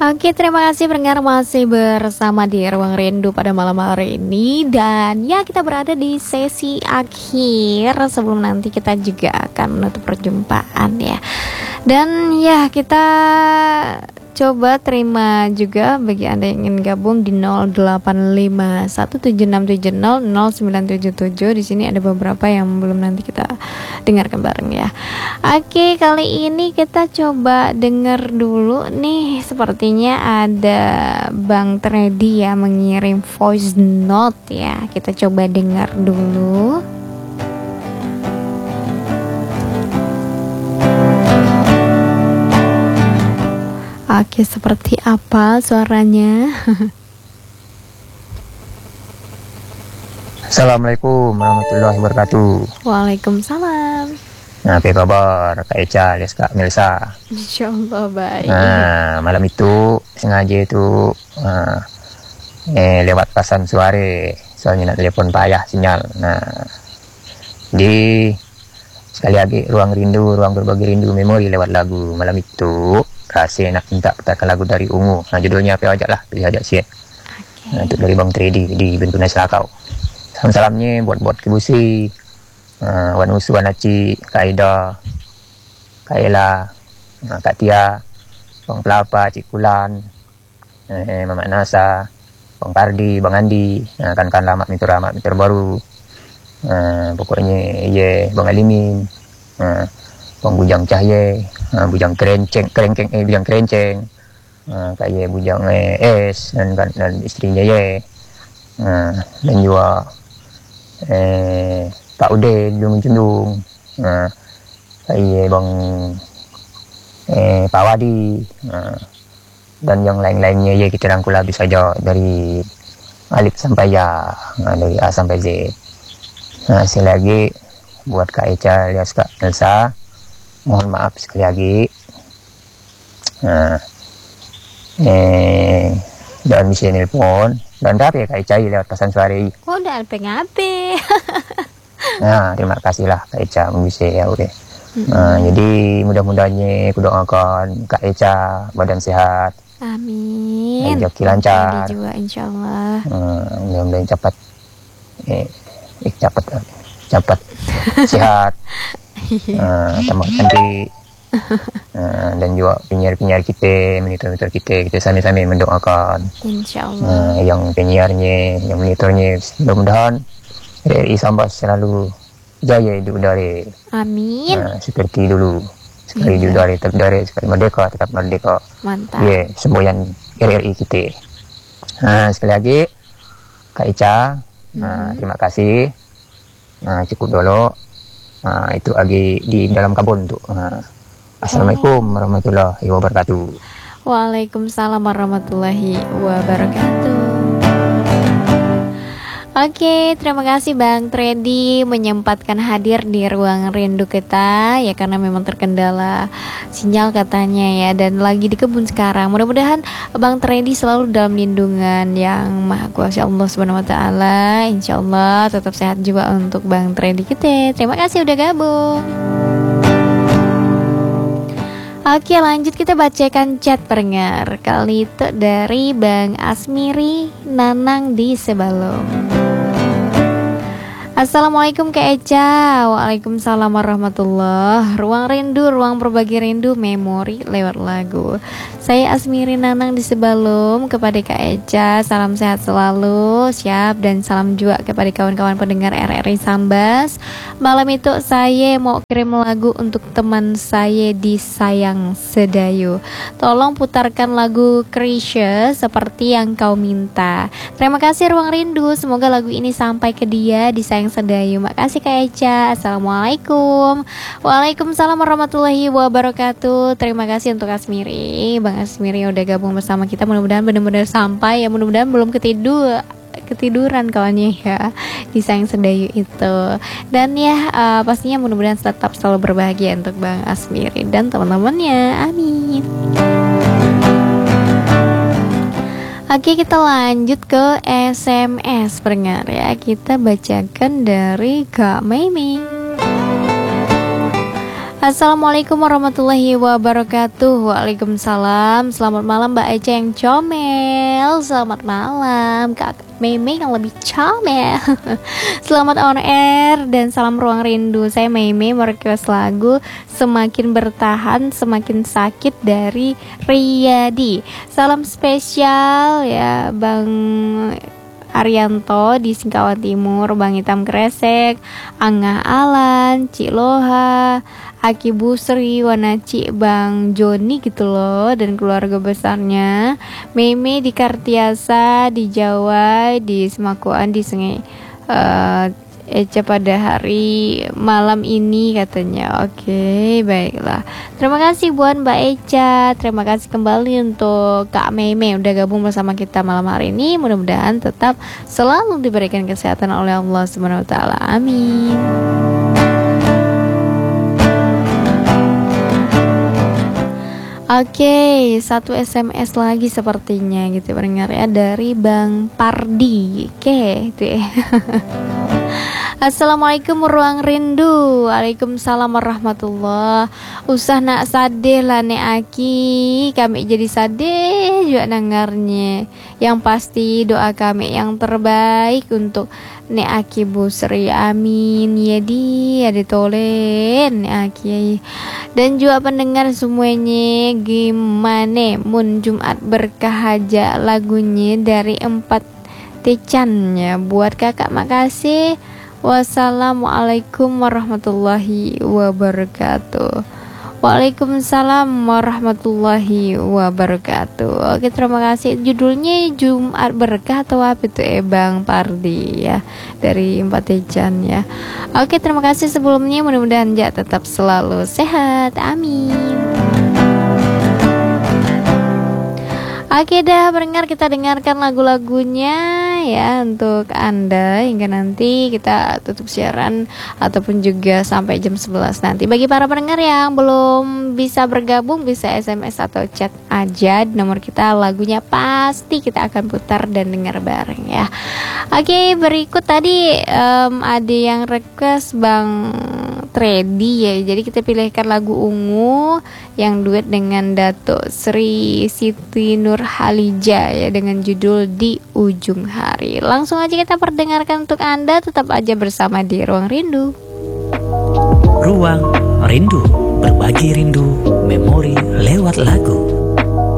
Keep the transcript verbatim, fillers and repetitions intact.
Oke, terima kasih pendengar masih bersama di Ruang Rindu pada malam hari ini. Dan ya, kita berada di sesi akhir sebelum nanti kita juga akan menutup perjumpaan ya. Dan ya, kita coba terima juga bagi Anda yang ingin gabung di nol delapan lima satu tujuh enam tujuh nol nol sembilan tujuh tujuh. Di sini ada beberapa yang belum nanti kita dengarkan bareng ya. Oke, kali ini kita coba dengar dulu nih, sepertinya ada Bang Tredi ya mengirim voice note ya. Kita coba dengar dulu. Oke, seperti apa suaranya? Assalamualaikum warahmatullahi wabarakatuh. Waalaikumsalam. Nah, apa kabar Kak Eca alias Kak Melsa? Insyaallah baik. Nah, malam itu sengaja itu uh, eh, lewat pesan suara, soalnya nak telepon payah sinyal. Nah, di sekali lagi ruang rindu, ruang berbagi rindu memori lewat lagu malam itu. Rasa nak minta putarkan lagu dari Ungu. Nah, judulnya apa aja lah, pilih aja sih. Okay. Nah, untuk dari Bang Tredi di Bintuna Selakau. Salam-salamnya buat-buat Kibusi, uh, Wan Usu, Wan Aci, Kak Aida, Kak Ella, uh, Kak Tia, Bang Pelapa, Cik Kulan, eh, Mamak Nasa, Bang Pardi, Bang Andi, uh, kan-kan lama mitur lama mitur baru. Uh, pokoknya ye Bang Alimin, uh, Bang Bujang Cahye, uh, Bujang Kerenceng, Kerenceng, eh Bujang Kerenceng, uh, Kak Ye Bujang eh, Es dan, dan, dan istrinya Ye, uh, dan juga eh Pak Ude Jung Jundung, uh, Kak Ye Bang eh Pak Wadi, uh, dan yang lain-lainnya Ye kita rangkul habis saja dari Alif sampai Ya, uh, dari A sampai Z. Nah, sekali lagi buat Kak Eca alias Kak Elsa, mohon maaf sekali lagi. Nah, eh, dan bisa nelpon dan tapi ya Kak Eca lewat pesan suara. Oh, udah alpe-ngape. Nah, terima kasih lah Kak Eca bisa ya udah. Mm-hmm. Nah, jadi mudah-mudahannya aku doakan Kak Eca badan sehat. Amin. Rezeki lancar. Juga insyaallah. Nah, mudah-mudahan cepat eh, eh cepat cepat sehat. Uh, tambah cantik, uh, dan juga penyiar-penyiar kita, monitor-monitor kita, kita sama-sama mendoakan. Insyaallah. Uh, yang penyiarnya, yang monitornya, mudah-mudahan R R I Sambas selalu jaya di udara. Amin. Uh, seperti dulu, sekali di udara tetap udara, sekali merdeka tetap merdeka. Mantap. Ya, yeah, semboyan R R I kita. Uh, sekali lagi, Kak Eca, uh, hmm. terima kasih. Uh, cukup dulu. Nah, itu lagi di dalam kabun tuh. Nah, Assalamualaikum warahmatullahi wabarakatuh. Waalaikumsalam warahmatullahi wabarakatuh. Oke, terima kasih Bang Tredi menyempatkan hadir di ruang rindu kita ya, karena memang terkendala sinyal katanya ya, dan lagi di kebun sekarang. Mudah-mudahan Bang Tredi selalu dalam lindungan yang Maha Kuasa Allah Subhanahu wa taala. Insyaallah tetap sehat juga untuk Bang Tredi kita. Terima kasih udah gabung. Oke, lanjut kita bacakan chat pendengar. Kali itu dari Bang Asmiri Nanang di Sebalom. Assalamualaikum Kak Eca. Waalaikumsalam warahmatullah. Ruang rindu, ruang berbagi rindu, memori lewat lagu. Saya Asmiri Nanang di Sebalom. Kepada Kak Eca, salam sehat selalu. Siap, dan salam juga kepada kawan-kawan pendengar R R I Sambas. Malam itu saya mau kirim lagu untuk teman saya di Sayang Sedayu. Tolong putarkan lagu Krisya seperti yang kau minta. Terima kasih Ruang Rindu. Semoga lagu ini sampai ke dia di Sayang Sedayu. Makasih Kak Eca. Assalamualaikum. Waalaikumsalam warahmatullahi wabarakatuh. Terima kasih untuk Asmiri, Bang Asmiri yang udah gabung bersama kita. Mudah-mudahan benar-benar sampai ya. Mudah-mudahan belum ketidur ketiduran kawannya ya di Sayang Sedayu itu. Dan ya uh, pastinya mudah-mudahan tetap selalu berbahagia untuk Bang Asmiri dan teman-temannya. Amin. Oke, kita lanjut ke S M S pendengar ya. Kita bacakan dari Kak Mimi. Assalamualaikum warahmatullahi wabarakatuh. Waalaikumsalam. Selamat malam Mbak Eca yang comel. Selamat malam Kak Meme yang lebih comel. Selamat on air dan salam ruang rindu. Saya Meme merequest lagu Semakin Bertahan Semakin Sakit dari Riyadi. Salam spesial ya Bang Arianto di Singkawan Timur, Bang Hitam Kresek, Angah Alan, Cik Loha, Aki Busri, Wanaci, Bang Joni gitu loh, dan keluarga besarnya, Meme di Kartiasa, di Jawa, di Semakuan, di Sungai uh, Eca pada hari malam ini katanya. Oke, baiklah. Terima kasih buat Mbak Eca. Terima kasih kembali untuk Kak Meme udah gabung bersama kita malam hari ini. Mudah-mudahan tetap selalu diberikan kesehatan oleh Allah Subhanahu wa taala. Amin. Oke, satu S M S lagi sepertinya gitu pendengar ya, dari Bang Pardi. Oke, itu ya. Assalamualaikum ruang rindu. Waalaikumsalam warahmatullah. Usah nak sadeh lah nek aki, kami jadi sadeh juga dengarnya. Yang pasti doa kami yang terbaik untuk nek aki Busri, amin ya di ya ditolen nek aki. Dan juga pendengar semuanya, gimana mun Jumat berkah aja lagunya dari empat tecannya buat kakak. Makasih. Wassalamualaikum warahmatullahi wabarakatuh. Waalaikumsalam warahmatullahi wabarakatuh. Oke, terima kasih. Judulnya Jumat Berkah atau apa itu eh Bang Pardi ya, dari Empat Tecan ya. Oke, terima kasih sebelumnya. Mudah-mudahan ya tetap selalu sehat. Amin. Oke dah pendengar, kita dengarkan lagu-lagunya ya untuk Anda hingga nanti kita tutup siaran ataupun juga sampai jam sebelas nanti. Bagi para pendengar yang belum bisa bergabung, bisa S M S atau chat aja di nomor kita, lagunya pasti kita akan putar dan dengar bareng ya. Oke, berikut tadi um, ada yang request Bang Tredi ya, jadi kita pilihkan lagu Ungu yang duet dengan Datuk Sri Siti Nurhalija ya, dengan judul Di Ujung Hari. Langsung aja kita perdengarkan untuk Anda, tetap aja bersama di Ruang Rindu. Ruang Rindu, berbagi rindu, memori lewat lagu.